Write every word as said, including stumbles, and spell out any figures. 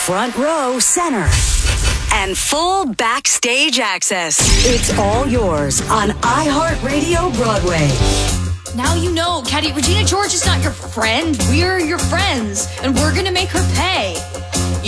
front row center, and full backstage access. It's all yours on iHeartRadio Broadway. Now you know, Caddy, Regina George is not your friend. We're your friends, and we're going to make her pay.